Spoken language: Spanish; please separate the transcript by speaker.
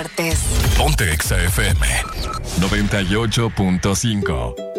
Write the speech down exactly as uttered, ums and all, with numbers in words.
Speaker 1: Ponte Exa F M noventa y ocho punto cinco.